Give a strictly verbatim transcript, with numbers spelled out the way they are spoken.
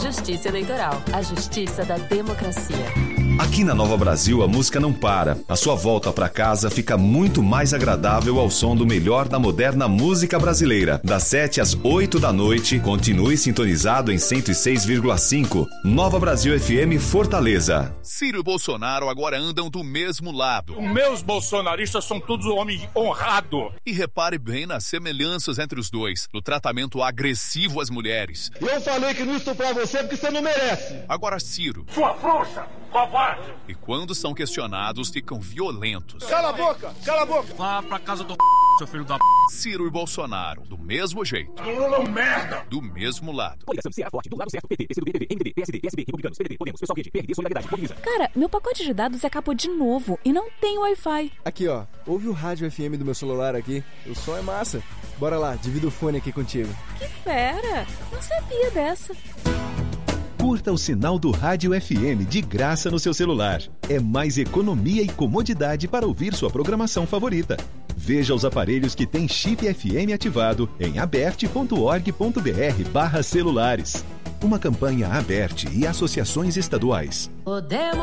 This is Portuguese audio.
Justiça Eleitoral, a justiça da democracia. Aqui na Nova Brasil, a música não para. A sua volta para casa fica muito mais agradável ao som do melhor da moderna música brasileira. Das sete às oito da noite, continue sintonizado em cento e seis vírgula cinco. Nova Brasil F M Fortaleza. Ciro e Bolsonaro agora andam do mesmo lado. Os meus bolsonaristas são todos homens honrados. E repare bem nas semelhanças entre os dois, no tratamento agressivo às mulheres. Eu falei que não estou pra você porque você não merece. Agora Ciro. Sua frouxa, covarde. E quando são questionados, ficam violentos. Cala a boca, cala a boca. Vá pra casa do seu filho da p... Ciro e Bolsonaro, do mesmo jeito. Lula, merda. Do mesmo lado. Coligação Ceará Forte, do lado certo, P T, P C do B, M D B, P S D, P S B, Republicanos, P D T, Podemos, Pessoal Quente, P R D, Solidariedade, Mobiliza. Cara, meu pacote de dados acabou de novo e não tem Wi-Fi. Aqui, ó, ouve o rádio F M do meu celular aqui. O som é massa. Bora lá, divido o fone aqui contigo. Que fera! Não sabia dessa. Curta o sinal do Rádio F M de graça no seu celular. É mais economia e comodidade para ouvir sua programação favorita. Veja os aparelhos que têm chip F M ativado em aberte ponto org ponto br barra celulares. Uma campanha Aberte e associações estaduais. Podemos